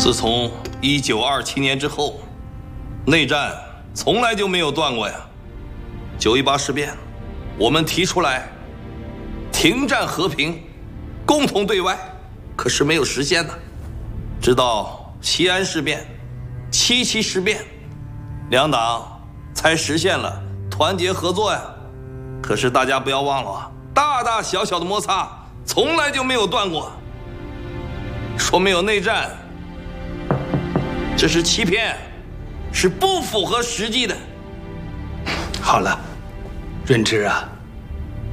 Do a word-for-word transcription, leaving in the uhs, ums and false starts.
自从一九二七年之后，内战从来就没有断过呀。九一八事变，我们提出来停战和平，共同对外，可是没有实现呢。直到西安事变、七七事变，两党才实现了团结合作呀。可是大家不要忘了，大大小小的摩擦从来就没有断过。说没有内战，这是欺骗，是不符合实际的。 好了，润之啊，